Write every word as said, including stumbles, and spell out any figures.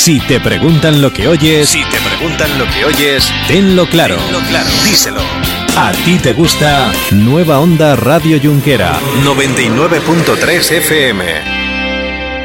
Si te preguntan lo que oyes, Si te preguntan lo que oyes, tenlo claro. tenlo claro, díselo. A ti te gusta Nueva Onda Radio Junquera. noventa y nueve punto tres F M.